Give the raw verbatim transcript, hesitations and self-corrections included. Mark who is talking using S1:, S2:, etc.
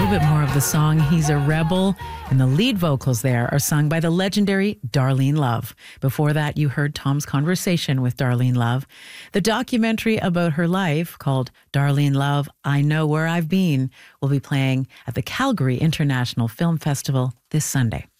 S1: little bit more of the song He's a Rebel, and the lead vocals there are sung by the legendary Darlene Love. Before that, you heard Tom's conversation with Darlene Love. The documentary about her life, called Darlene Love, I Know Where I've Been, will be playing at the Calgary International Film Festival this Sunday.